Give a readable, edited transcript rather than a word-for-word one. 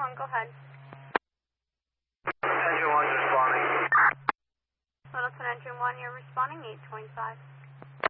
1, go ahead. Engine 1's responding. Littleton Engine 1, you're responding, 825.